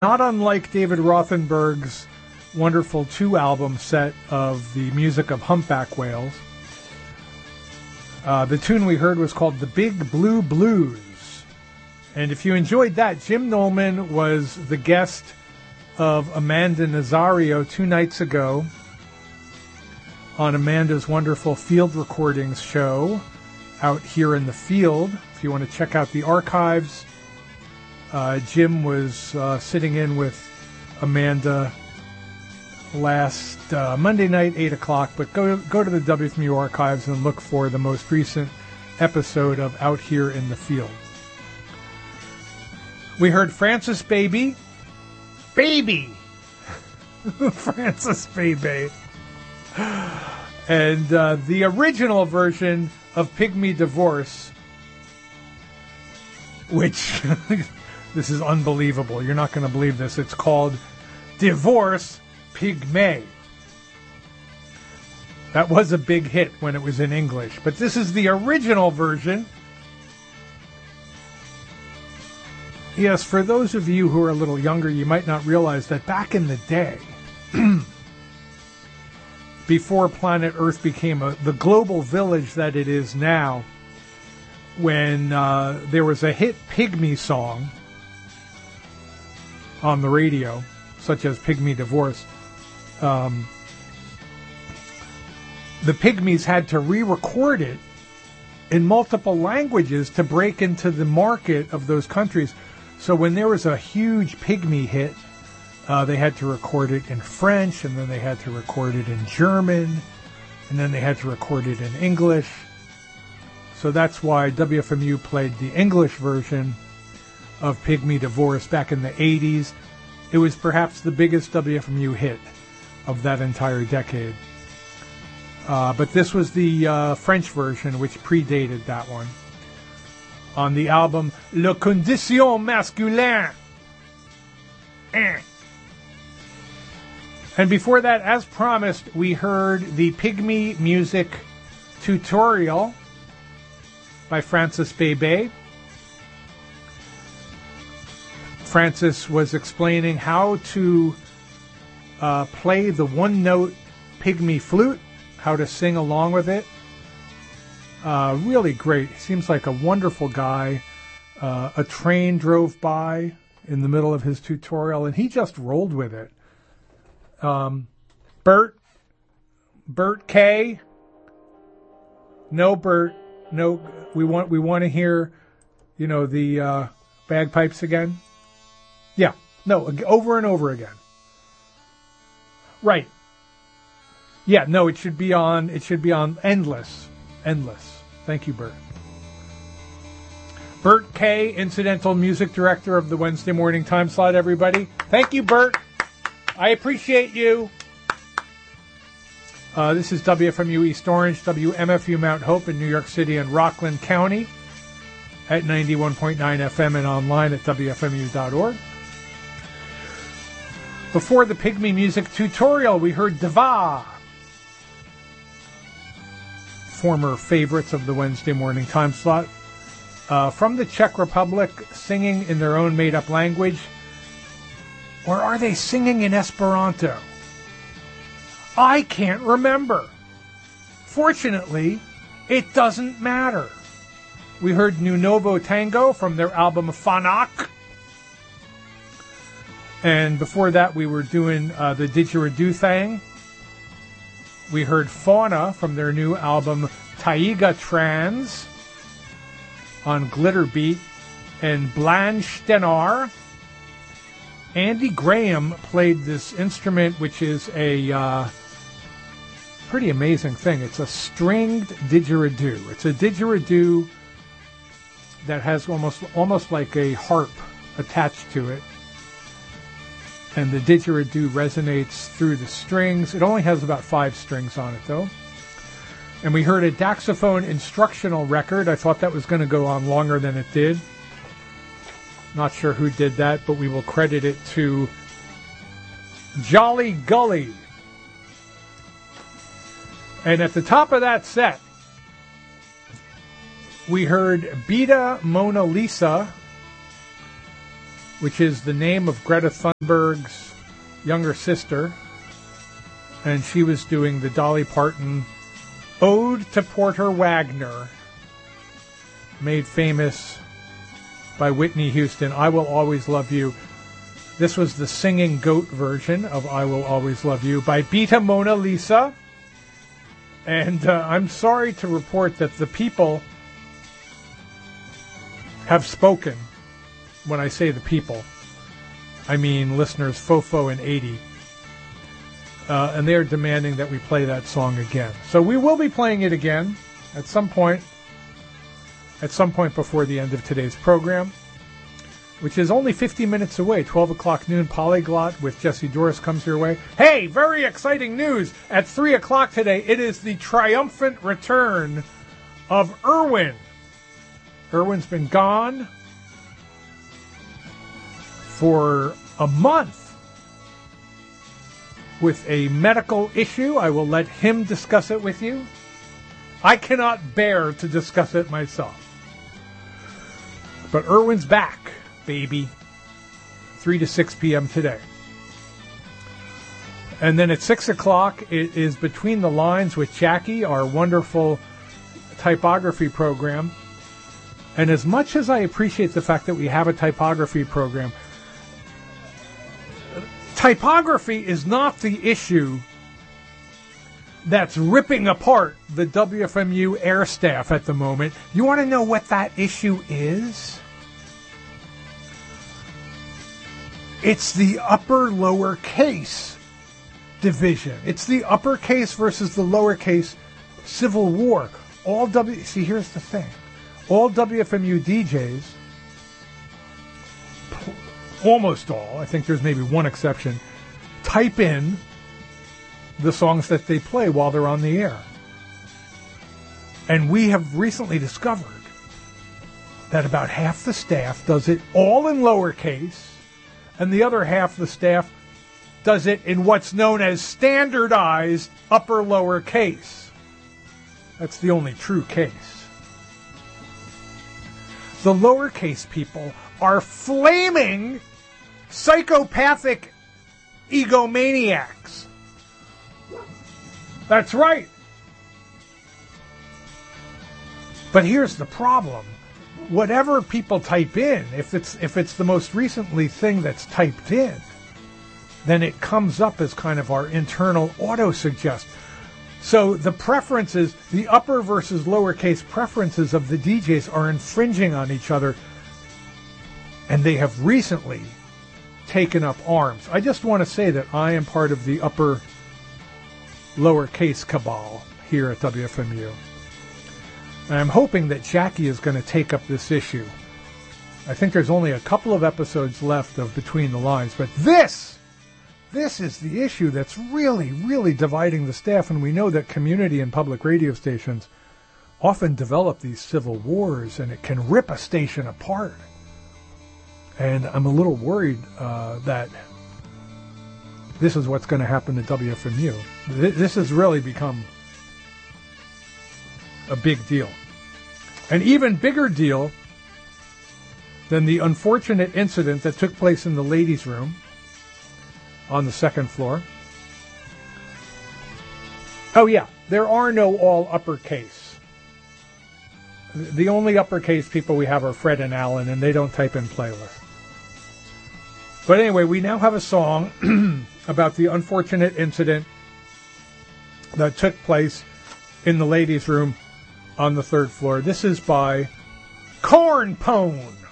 Not unlike David Rothenberg's wonderful 2-album set of the music of humpback whales. The tune we heard was called The Big Blue Blues. And if you enjoyed that, Jim Nolman was the guest of Amanda Nazario 2 nights ago on Amanda's wonderful field recordings show Out Here in the Field. If you want to check out the archives, Jim was sitting in with Amanda last Monday night, 8 o'clock. But go to the WFMU archives and look for the most recent episode of Out Here in the Field. We heard Francis Baby. Francis Baby. And the original version of Pygmy Divorce, which, this is unbelievable. You're not going to believe this. It's called Divorce Pygmy. That was a big hit when it was in English. But this is the original version. Yes, for those of you who are a little younger, you might not realize that back in the day, before planet Earth became the global village that it is now, when there was a hit Pygmy song on the radio, such as Pygmy Divorce, the Pygmies had to re-record it in multiple languages to break into the market of those countries. So when there was a huge Pygmy hit, they had to record it in French, and then they had to record it in German, and then they had to record it in English. So that's why WFMU played the English version of Pygmy Divorce back in the 80s. It was perhaps the biggest WFMU hit of that entire decade. But this was the French version, which predated that one, on the album Le Condition Masculin. And before that, as promised, we heard the Pygmy Music Tutorial by Francis Bebe. Francis was explaining how to play the one-note Pygmy flute, how to sing along with it. Really great. He seems like a wonderful guy. A train drove by in the middle of his tutorial, and he just rolled with it. Bert K. No, Bert. No, we want to hear, the bagpipes again. Yeah. No, over and over again. Right. Yeah. No, it should be on Endless. Thank you, Bert. Bert K., incidental music director of the Wednesday morning time slot, everybody. Thank you, Bert. I appreciate you. This is WFMU East Orange, WMFU Mount Hope in New York City and Rockland County at 91.9 FM and online at WFMU.org. Before the Pygmy Music Tutorial, we heard Deva, former favorites of the Wednesday morning time slot, from the Czech Republic, singing in their own made-up language. Or are they singing in Esperanto? I can't remember. Fortunately, it doesn't matter. We heard Nu Novo Tango from their album Fanak. And before that, we were doing the Didgeridoo thing. We heard Fauna from their new album Taiga Trans on Glitter Beat. And Blanche Stenar. Andy Graham played this instrument, which is a pretty amazing thing. It's a stringed didgeridoo. It's a didgeridoo that has almost like a harp attached to it. And the didgeridoo resonates through the strings. It only has about 5 strings on it, though. And we heard a Daxophone instructional record. I thought that was going to go on longer than it did. Not sure who did that, but we will credit it to Jolly Gully. And at the top of that set, we heard Beta Mona Lisa which is the name of Greta Thunberg's younger sister. And she was doing the Dolly Parton Ode to Porter Wagner, made famous by Whitney Houston, I Will Always Love You. This was the singing goat version of I Will Always Love You by Beta Mona Lisa. And I'm sorry to report that the people have spoken. When I say the people, I mean listeners Fofo and 80. And they're demanding that we play that song again. So we will be playing it again at some point before the end of today's program, which is only 50 minutes away. 12 o'clock noon, Polyglot with Jesse Doris comes your way. Hey, very exciting news. At 3 o'clock today, it is the triumphant return of Irwin. Irwin's been gone for a month with a medical issue. I will let him discuss it with you. I cannot bear to discuss it myself. But Irwin's back, baby. 3 to 6 p.m. today. And then at 6 o'clock, it is Between the Lines with Jackie, our wonderful typography program. And as much as I appreciate the fact that we have a typography program, typography is not the issue that's ripping apart the WFMU air staff at the moment. You want to know what that issue is? It's the upper-lower case division. It's the uppercase versus the lowercase Civil War. See, here's the thing. All WFMU DJs, almost all, I think there's maybe one exception, type in the songs that they play while they're on the air. And we have recently discovered that about half the staff does it all in lowercase, and the other half the staff does it in what's known as standardized upper-lower case. That's the only true case. The lowercase people are flaming psychopathic egomaniacs. That's right. But here's the problem. Whatever people type in, if it's the most recently thing that's typed in, then it comes up as kind of our internal auto-suggest. So the preferences, the upper versus lowercase preferences of the DJs are infringing on each other, and they have recently taken up arms. I just want to say that I am part of the upper lowercase cabal here at WFMU. And I'm hoping that Jackie is going to take up this issue. I think there's only a couple of episodes left of Between the Lines, but this is the issue that's really, really dividing the staff, and we know that community and public radio stations often develop these civil wars, and it can rip a station apart. And I'm a little worried that this is what's going to happen to WFMU. This has really become a big deal. An even bigger deal than the unfortunate incident that took place in the ladies' room on the second floor. Oh yeah, there are no all uppercase. The only uppercase people we have are Fred and Alan, and they don't type in playlists. But anyway, we now have a song about the unfortunate incident that took place in the ladies' room on the third floor. This is by Corn Pone.